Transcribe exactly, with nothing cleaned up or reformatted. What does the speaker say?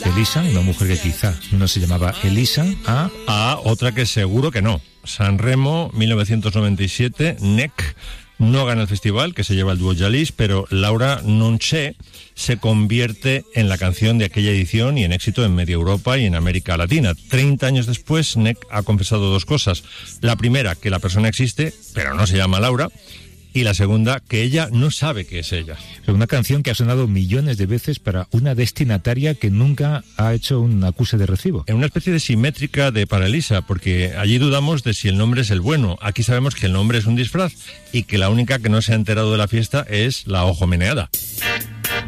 Elisa, una mujer que quizá no se llamaba Elisa, a... A otra que seguro que no. Sanremo, mil novecientos noventa y siete, N E C no gana el festival, que se lleva el dúo Jalis, pero Laura Non C'è se convierte en la canción de aquella edición y en éxito en media Europa y en América Latina. Treinta años después, N E C ha confesado dos cosas. La primera, que la persona existe, pero no se llama Laura. Y la segunda, que ella no sabe que es ella. Una canción que ha sonado millones de veces para una destinataria que nunca ha hecho un acuse de recibo. En una especie de simétrica de para Elisa, porque allí dudamos de si el nombre es el bueno. Aquí sabemos que el nombre es un disfraz y que la única que no se ha enterado de la fiesta es la ojo meneada.